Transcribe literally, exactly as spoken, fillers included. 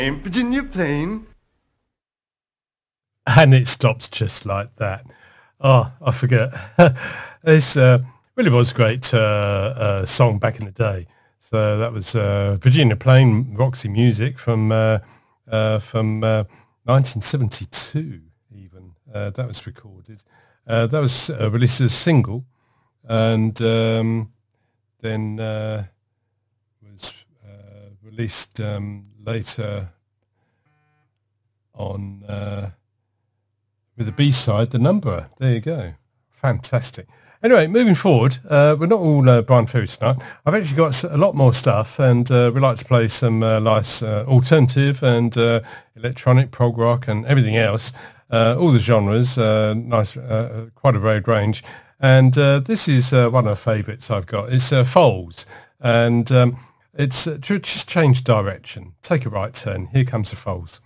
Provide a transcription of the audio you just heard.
Virginia Plain. And it stops just like that. Oh, I forget. This uh, really was a great uh, uh, song back in the day. So that was uh, Virginia Plain, Roxy Music from uh, uh, from uh, nineteen seventy-two. Even uh, that was recorded. Uh, that was uh, released as a single, and um, then uh, was uh, released um, later on. Uh, With the B-side, The Numberer. There you go. Fantastic. Anyway, moving forward, uh, we're not all uh, Brian Ferry tonight. I've actually got a lot more stuff, and uh, we like to play some uh, nice uh, alternative and uh, electronic, prog rock, and everything else. Uh, all the genres, uh, nice, uh, quite a varied range. And uh, this is uh, one of the favourites I've got. It's uh, Foals, and um, it's uh, just change direction. Take a right turn. Here comes the Foals.